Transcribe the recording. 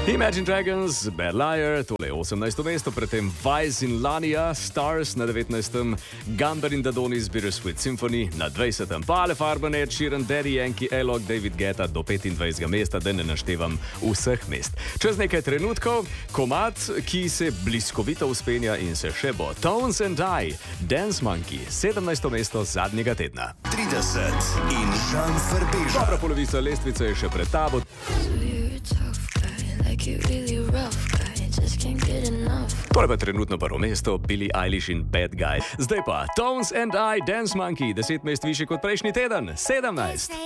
Imagine Dragons, Bad Liar, tole je 18. mesto, predtem Vice in Lania, Stars na 19. Gumber in Dadonis, Bittersweet Symphony na 20. Pa Ale Farben, Ed Sheeran, Daddy Yankee, Elok, David Guetta do 25. mesta, da ne naštevam vseh mest. Čez nekaj trenutkov komad, ki se bliskovito vzpenja in se še bo. Tones and I, Dance Monkey, 17. mesto zadnjega tedna. 30 in Žan Frbeža. Dobra polovica lestvice je še pred tabo. Tole pa trenutno prvo mesto, Billie Eilish in Bad Guy. Zdaj pa Tones and I, Dance Monkey, 10 mest više kot prejšnji teden, 17.